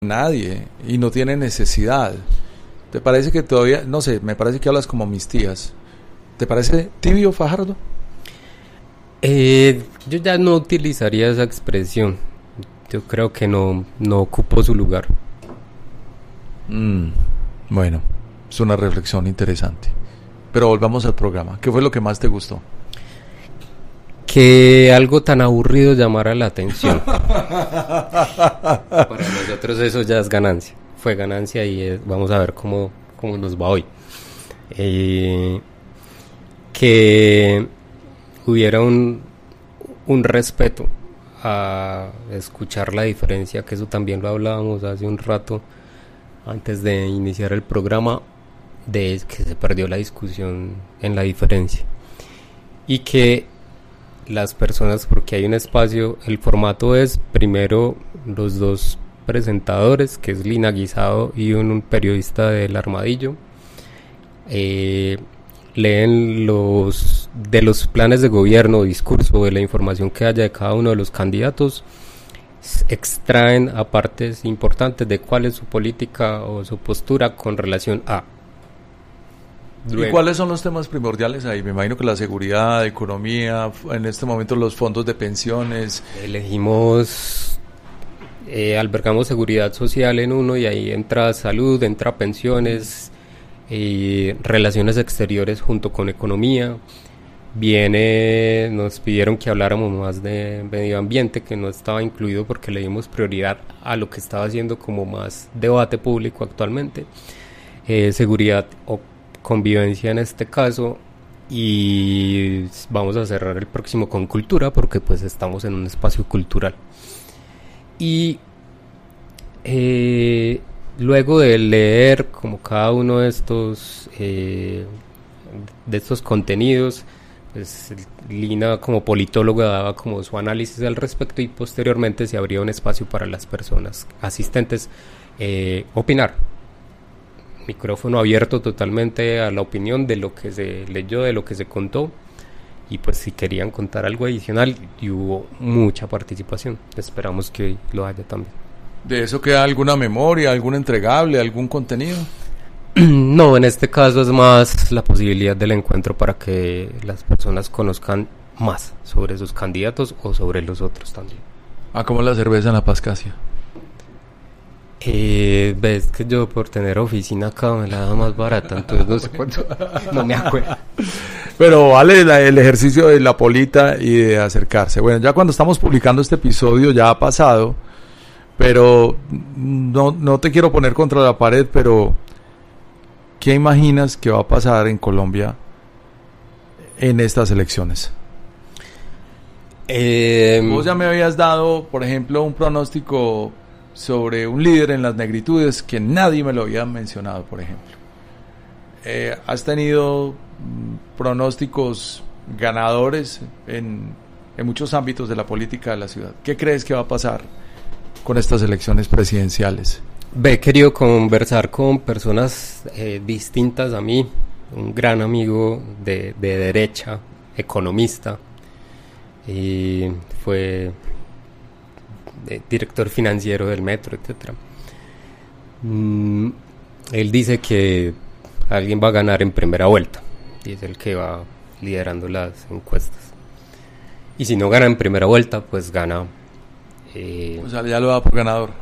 nadie y no tiene necesidad. ¿Te parece que todavía, no sé, me parece que hablas como mis tías? ¿Te parece tibio, Fajardo? Yo ya no utilizaría esa expresión. Yo creo que no ocupó su lugar. Bueno, es una reflexión interesante. Pero volvamos al programa. ¿Qué fue lo que más te gustó? Que algo tan aburrido llamara la atención. Para nosotros eso ya es ganancia. Fue ganancia y vamos a ver cómo nos va hoy. Que hubiera un respeto a escuchar la diferencia, que eso también lo hablábamos hace un rato antes de iniciar el programa, de que se perdió la discusión en la diferencia. Y que las personas, porque hay un espacio, el formato es primero los dos presentadores, que es Lina Guisado y un periodista del Armadillo, leen de los planes de gobierno, discurso, de la información que haya de cada uno de los candidatos, extraen a partes importantes de cuál es su política o su postura con relación a. Luego. ¿Y cuáles son los temas primordiales ahí? Me imagino que la seguridad, economía, en este momento los fondos de pensiones. Albergamos seguridad social en uno y ahí entra salud, entra pensiones, relaciones exteriores junto con economía. Nos pidieron que habláramos más de medio ambiente, que no estaba incluido porque le dimos prioridad a lo que estaba haciendo como más debate público actualmente. Seguridad o convivencia en este caso, y vamos a cerrar el próximo con cultura porque pues estamos en un espacio cultural. Y luego de leer como cada uno de estos contenidos, pues Lina como politóloga daba como su análisis al respecto, y posteriormente se abría un espacio para las personas asistentes opinar. Micrófono abierto totalmente a la opinión de lo que se leyó, de lo que se contó, y pues si querían contar algo adicional, y hubo mucha participación. Esperamos que hoy lo haya también. ¿De eso queda alguna memoria, algún entregable, algún contenido? No, en este caso es más la posibilidad del encuentro para que las personas conozcan más sobre sus candidatos o sobre los otros también. ¿Cómo la cerveza en la Pascasia? Ves que yo por tener oficina acá me la da más barata, entonces no sé cuánto, no me acuerdo. Pero vale el ejercicio de la polita y de acercarse. Bueno, ya cuando estamos publicando este episodio ya ha pasado, pero no te quiero poner contra la pared, pero ¿qué imaginas que va a pasar en Colombia en estas elecciones? Vos ya me habías dado, por ejemplo, un pronóstico sobre un líder en las negritudes que nadie me lo había mencionado, por ejemplo. Has tenido pronósticos ganadores en muchos ámbitos de la política de la ciudad. ¿Qué crees que va a pasar con estas elecciones presidenciales? He querido conversar con personas distintas a mí. Un gran amigo de derecha, economista, y fue director financiero del metro, etcétera. Él dice que alguien va a ganar en primera vuelta y es el que va liderando las encuestas, y si no gana en primera vuelta pues gana, o sea, ya lo da por ganador.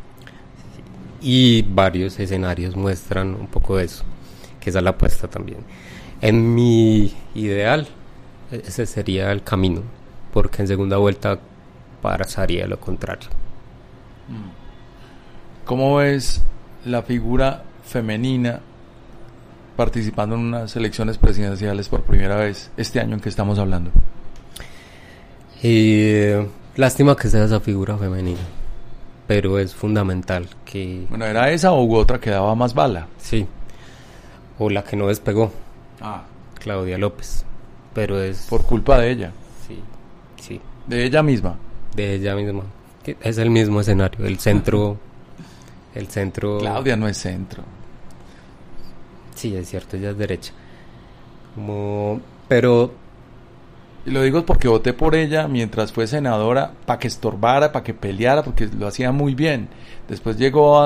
Y varios escenarios muestran un poco de eso, que esa es la apuesta también. En mi ideal ese sería el camino, porque en segunda vuelta pasaría lo contrario. ¿Cómo ves la figura femenina participando en unas elecciones presidenciales por primera vez este año en que estamos hablando? Lástima que sea esa figura femenina, pero es fundamental que... Bueno, ¿era esa u otra que daba más bala? Sí, o la que no despegó, Claudia López, pero es... Por culpa de ella. Sí. De ella misma. Es el mismo escenario, el centro... Claudia no es centro. Sí, es cierto, ella es derecha. Pero Y lo digo porque voté por ella mientras fue senadora, para que estorbara, para que peleara, porque lo hacía muy bien. Después llegó